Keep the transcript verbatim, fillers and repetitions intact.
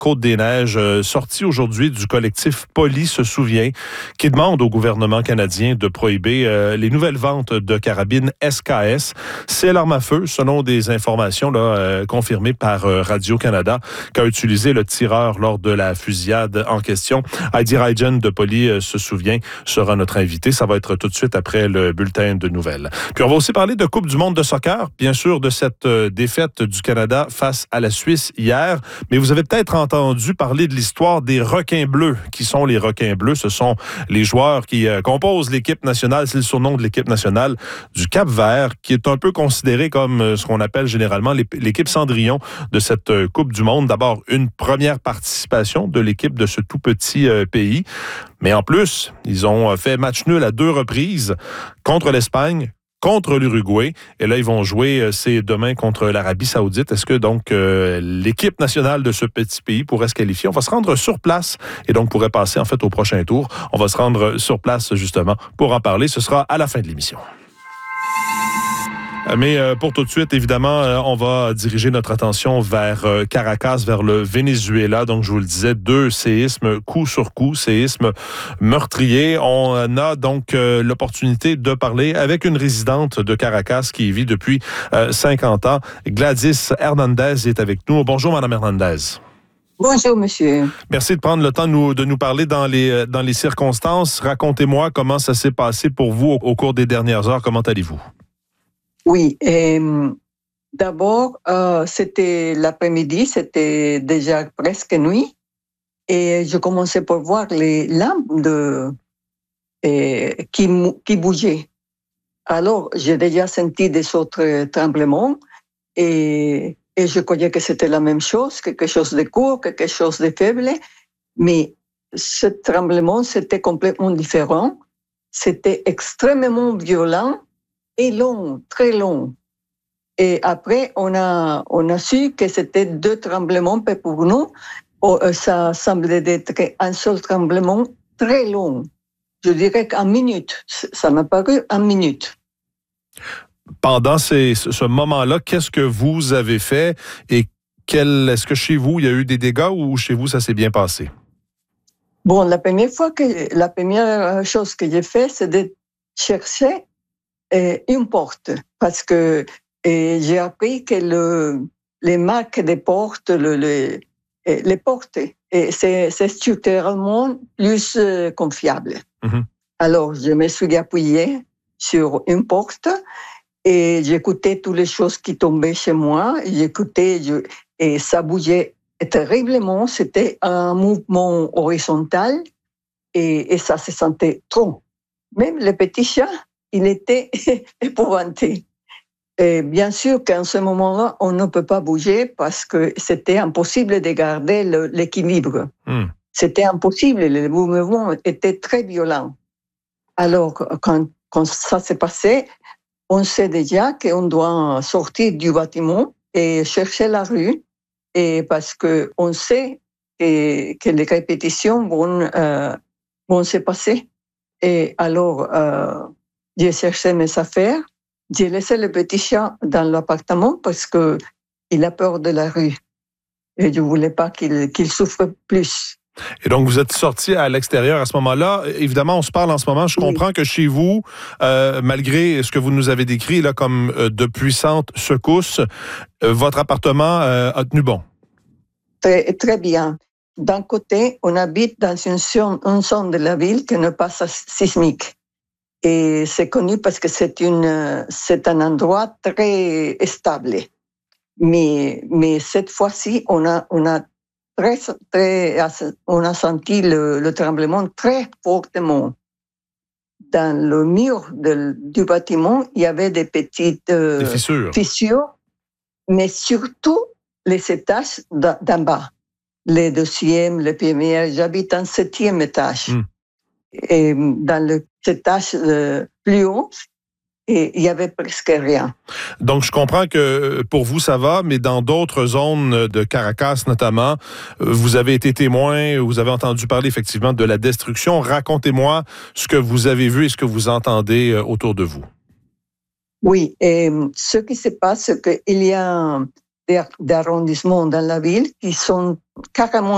Côte-des-Neiges, euh, sortie aujourd'hui du collectif Poli se souvient, qui demande au gouvernement canadien de prohiber euh, les nouvelles ventes de carabines S K S. C'est l'arme à feu, selon des informations là, euh, confirmées par euh, Radio-Canada, qu'a utilisé le tireur lors de la fusillade en question. Heidi Reijen de Poli euh, se souvient, sera notre invité. Ça va être tout de suite après le bulletin de nouvelles. Puis on va aussi parler de Coupe du monde de soccer, bien sûr, de cette euh, défaite du Canada face à la Suisse hier. Mais vous avez peut-être entendu parler de l'histoire des requins bleus. Qui sont les requins bleus? Ce sont les joueurs qui euh, composent l'équipe nationale. C'est le surnom de l'équipe nationale du Cap-Vert, qui est un peu considéré comme euh, ce qu'on appelle généralement l'équipe Cendrillon de cette euh, Coupe du monde. D'abord, une première participation de l'équipe de ce tout petit euh, pays. Mais en plus, ils ont fait match nul à deux reprises contre l'Espagne, contre l'Uruguay. Et là, ils vont jouer, c'est demain contre l'Arabie Saoudite. Est-ce que donc euh, l'équipe nationale de ce petit pays pourrait se qualifier? On va se rendre sur place et donc pourrait passer en fait au prochain tour. On va se rendre sur place justement pour en parler. Ce sera à la fin de l'émission. Mais euh, pour tout de suite, évidemment, euh, on va diriger notre attention vers euh, Caracas, vers le Venezuela. Donc, je vous le disais, deux séismes coup sur coup, séismes meurtriers. On a donc euh, l'opportunité de parler avec une résidente de Caracas qui y vit depuis euh, cinquante ans. Gladys Hernandez est avec nous. Bonjour, Madame Hernandez. Bonjour, monsieur. Merci de prendre le temps de nous, de nous parler dans les, dans les circonstances. Racontez-moi comment ça s'est passé pour vous au, au cours des dernières heures. Comment allez-vous? Oui, et, d'abord, euh, c'était l'après-midi, c'était déjà presque nuit, et je commençais par voir les lampes de, et, qui, qui bougeaient. Alors, j'ai déjà senti des autres tremblements, et, et je croyais que c'était la même chose, quelque chose de court, quelque chose de faible, mais ce tremblement, c'était complètement différent, c'était extrêmement violent, et long, très long. Et après, on a, on a su que c'était deux tremblements, mais pour nous, ça semblait être un seul tremblement très long. Je dirais qu'en minute, ça m'a paru en minute. Pendant ces, ce moment-là, qu'est-ce que vous avez fait et quel, est-ce que chez vous, il y a eu des dégâts ou chez vous, ça s'est bien passé? Bon, la première fois que, la première chose que j'ai fait, c'est de chercher Et une porte, parce que et j'ai appris que le, les marques des portes, le, le, les portes, et c'est, c'est structurellement plus euh, confiable. Mm-hmm. Alors, je me suis appuyée sur une porte et j'écoutais toutes les choses qui tombaient chez moi. J'écoutais je, et ça bougeait terriblement. C'était un mouvement horizontal et, et ça se sentait trop. Même les petits chats, il était épouvanté. Et bien sûr qu'en ce moment-là, on ne peut pas bouger parce que c'était impossible de garder le, l'équilibre. Mm. C'était impossible, le mouvement était très violent. Alors, quand, quand ça s'est passé, on sait déjà qu'on doit sortir du bâtiment et chercher la rue, et parce qu'on sait que, que les répétitions vont, euh, vont se passer. Et alors, euh, j'ai cherché mes affaires. J'ai laissé le petit chat dans l'appartement parce qu'il a peur de la rue. Et je ne voulais pas qu'il, qu'il souffre plus. Et donc, vous êtes sorti à l'extérieur à ce moment-là. Évidemment, on se parle en ce moment. Je oui. comprends que chez vous, euh, malgré ce que vous nous avez décrit là, comme euh, de puissantes secousses, euh, votre appartement euh, a tenu bon. Très, très bien. D'un côté, on habite dans une zone, une zone de la ville qui n'est pas sismique. Et c'est connu parce que c'est, une, c'est un endroit très stable. Mais, mais cette fois-ci, on a, on a, très, très, on a senti le, le tremblement très fortement. Dans le mur de, du bâtiment, il y avait des petites euh, des fissures. fissures, mais surtout les étages d'en bas. Le deuxième, le premier, j'habite en septième étage. Mm. Et dans le étage euh, plus haut, et il y avait presque rien. Donc, je comprends que pour vous, ça va, mais dans d'autres zones de Caracas, notamment, vous avez été témoin, vous avez entendu parler effectivement de la destruction. Racontez-moi ce que vous avez vu et ce que vous entendez autour de vous. Oui, et ce qui se passe, c'est qu'il y a des arrondissements dans la ville qui sont carrément